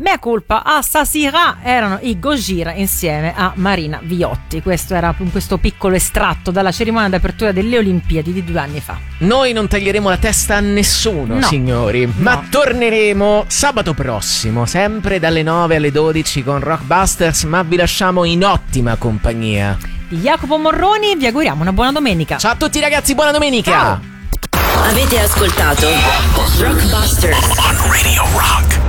Mea colpa, a stasera erano i Gojira insieme a Marina Viotti. Questo era questo piccolo estratto dalla cerimonia d'apertura delle Olimpiadi di 2 anni fa. Noi non taglieremo la testa a nessuno, No. signori, ma torneremo sabato prossimo, sempre dalle 9 alle 12 con Rockbusters, ma vi lasciamo in ottima compagnia. Di Jacopo Morroni vi auguriamo una buona domenica. Ciao a tutti ragazzi, buona domenica! Ciao. Avete ascoltato Rockbusters on Radio Rock.